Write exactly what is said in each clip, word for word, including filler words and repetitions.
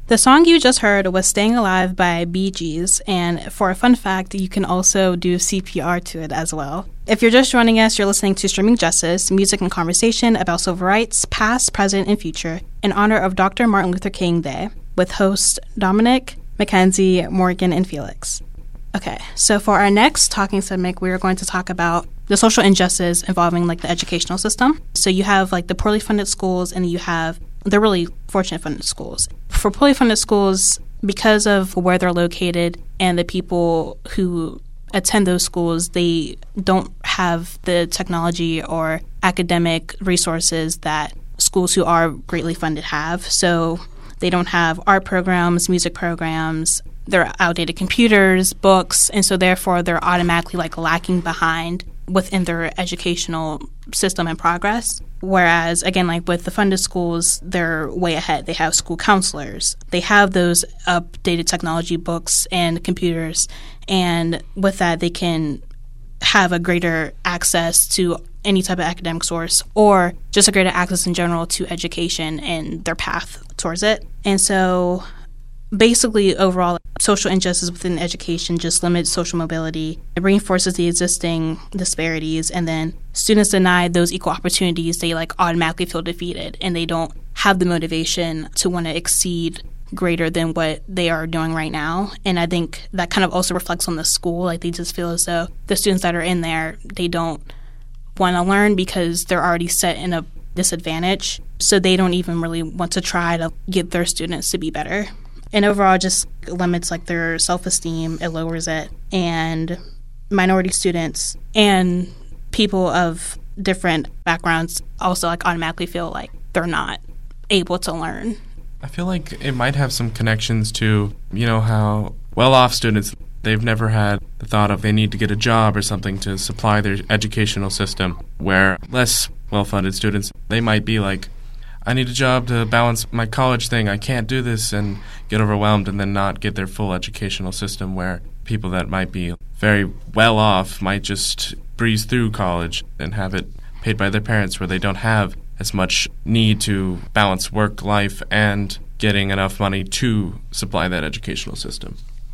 The song you just heard was Staying Alive by Bee Gees, and for a fun fact, you can also do C P R to it as well. If you're just joining us, you're listening to Streaming Justice, music and conversation about civil rights, past, present, and future, in honor of Doctor Martin Luther King Day, with hosts Dominic, Mackenzie, Morgan, and Felix. Okay, so for our next talking segment, we are going to talk about the social injustice involving like the educational system. So you have like the poorly funded schools, and you have the really fortunate funded schools. For poorly funded schools, because of where they're located and the people who attend those schools, they don't have the technology or academic resources that schools who are greatly funded have. So they don't have art programs, music programs, they're outdated computers, books, and so therefore they're automatically like lacking behind within their educational system and progress. Whereas, again, like with the funded schools, they're way ahead. They have school counselors. They have those updated technology books and computers. And with that, they can have a greater access to any type of academic source or just a greater access in general to education and their path towards it. And so basically, overall, social injustice within education just limits social mobility. It reinforces the existing disparities, and then students denied those equal opportunities, they like automatically feel defeated, and they don't have the motivation to want to exceed greater than what they are doing right now. And I think that kind of also reflects on the school. Like they just feel as though the students that are in there, they don't want to learn because they're already set in a disadvantage. So they don't even really want to try to get their students to be better. And overall, just limits like their self-esteem, it lowers it, and minority students and people of different backgrounds also like automatically feel like they're not able to learn. I feel like it might have some connections to, you know, how well-off students, they've never had the thought of they need to get a job or something to supply their educational system, where less well-funded students, they might be like, I need a job to balance my college thing. I can't do this, and get overwhelmed and then not get their full educational system, where people that might be very well off might just breeze through college and have it paid by their parents, where they don't have as much need to balance work life and getting enough money to supply that educational system.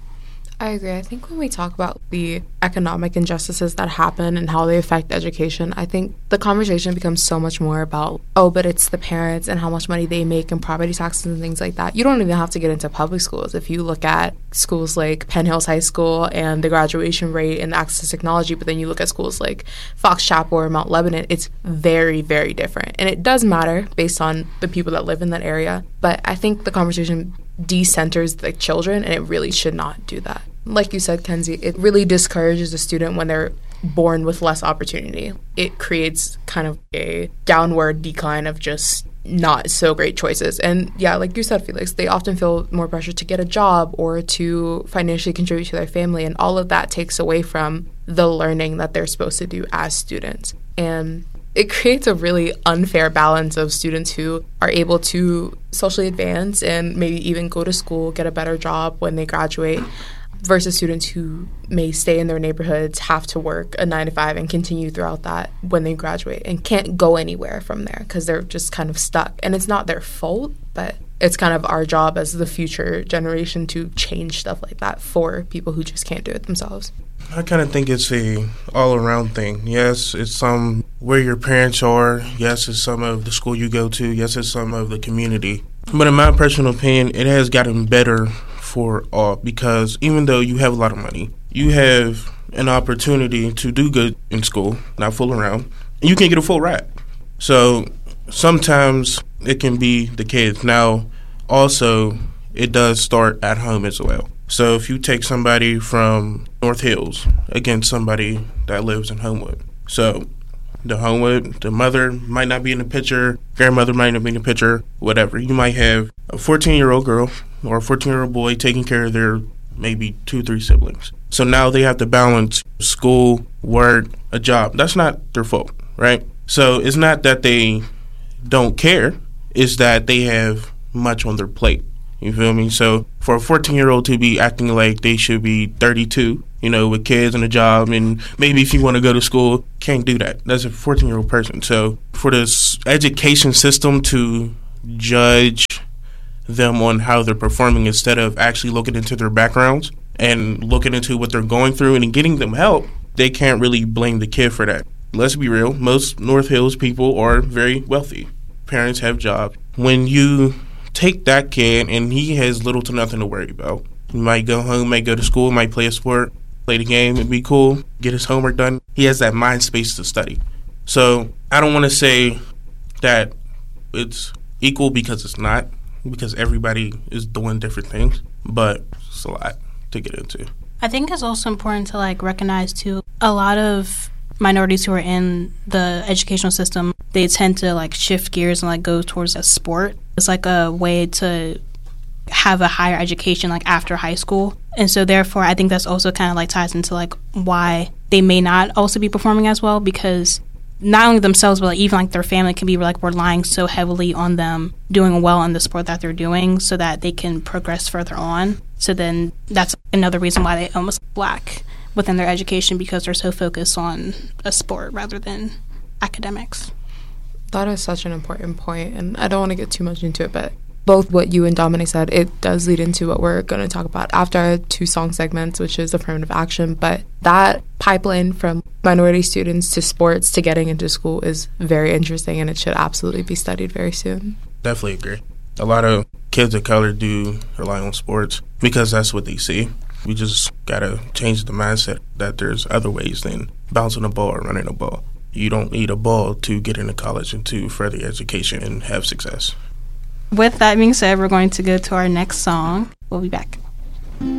I agree. I think when we talk about the economic injustices that happen and how they affect education, I think the conversation becomes so much more about, oh, but it's the parents and how much money they make and property taxes and things like that. You don't even have to get into public schools. If you look at schools like Penn Hills High School and the graduation rate and the access to technology, but then you look at schools like Fox Chapel or Mount Lebanon, it's very, very different. And it does matter based on the people that live in that area. But I think the conversation decenters the children, and it really should not do that. Like you said, Kenzie, it really discourages a student when they're born with less opportunity. It creates kind of a downward decline of just not so great choices. And yeah, like you said, Felix, they often feel more pressure to get a job or to financially contribute to their family, and all of that takes away from the learning that they're supposed to do as students. And it creates a really unfair balance of students who are able to socially advance and maybe even go to school, get a better job when they graduate, versus students who may stay in their neighborhoods, have to work a nine to five and continue throughout that when they graduate and can't go anywhere from there because they're just kind of stuck. And it's not their fault, but it's kind of our job as the future generation to change stuff like that for people who just can't do it themselves. I kind of think it's a all-around thing. Yes, it's some where your parents are. Yes, it's some of the school you go to. Yes, it's some of the community. But in my personal opinion, it has gotten better for all, because even though you have a lot of money, you have an opportunity to do good in school, not fool around, and you can get a full ride. So sometimes it can be the case. Now, also, it does start at home as well. So if you take somebody from North Hills against somebody that lives in Homewood, so the Homewood, the mother might not be in the picture, grandmother might not be in the picture, whatever. You might have a fourteen-year-old girl or a fourteen-year-old boy taking care of their maybe two, three siblings. So now they have to balance school, work, a job. That's not their fault, right? So it's not that they don't care. It's that they have much on their plate. You feel me? So for a fourteen-year-old to be acting like they should be thirty-two, you know, with kids and a job, and maybe if you want to go to school, can't do that. That's a fourteen-year-old person. So for this education system to judge them on how they're performing instead of actually looking into their backgrounds and looking into what they're going through and getting them help, they can't really blame the kid for that. Let's be real, most North Hills people are very wealthy. Parents have jobs. When you take that kid and he has little to nothing to worry about, he might go home, might go to school, might play a sport, play the game and be cool, get his homework done. He has that mind space to study. So I don't want to say that it's equal because it's not, because everybody is doing different things, but it's a lot to get into. I think it's also important to like recognize too, a lot of minorities who are in the educational system, they tend to like shift gears and like go towards a sport. It's like a way to have a higher education like after high school. And so therefore I think that's also kind of like ties into like why they may not also be performing as well, because not only themselves, but like even like their family can be like relying so heavily on them doing well in the sport that they're doing so that they can progress further on. So then that's another reason why they almost lack within their education, because they're so focused on a sport rather than academics. That is such an important point, and I don't want to get too much into it, but both what you and Dominic said, it does lead into what we're going to talk about after our two song segments, which is affirmative action. But that pipeline from minority students to sports to getting into school is very interesting, and it should absolutely be studied very soon. Definitely agree. A lot of kids of color do rely on sports because that's what they see. We just got to change the mindset that there's other ways than bouncing a ball or running a ball. You don't need a ball to get into college and to further education and have success. With that being said, we're going to go to our next song. We'll be back.